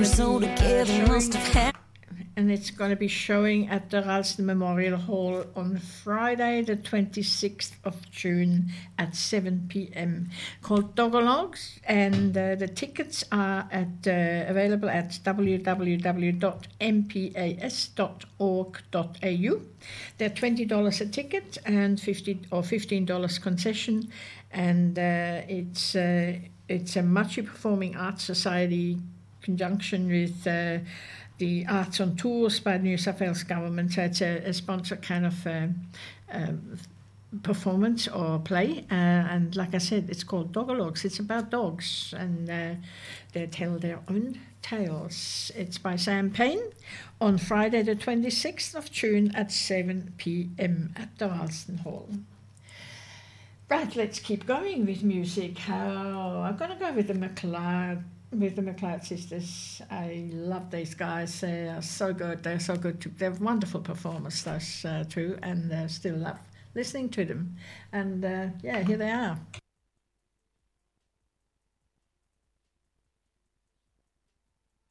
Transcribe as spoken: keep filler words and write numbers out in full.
going to be uh, showing, and it's going to be showing at the Ralston Memorial Hall on Friday, the twenty-sixth of June at seven p.m. called Dogalogs, and uh, the tickets are at uh, available at w w w dot m p a s dot org dot a u. They're twenty dollars a ticket and fifty or fifteen dollars concession, and uh, it's uh, it's a Machi Performing Arts Society conjunction with uh, the Arts on Tours by the New South Wales Government. So it's a, a sponsored kind of uh, uh, performance or play. Uh, and like I said, it's called Dogalogs. It's about dogs, and uh, they tell their own tales. It's by Sam Payne on Friday the twenty-sixth of June at seven p.m. at the Ralston Hall. Right, let's keep going with music. Oh, I'm going to go with the McLeod with the McLeod sisters. I love these guys. They are so good. They're so good. To, they're wonderful performers, those uh, two, and uh, still love listening to them. And uh, yeah, here they are.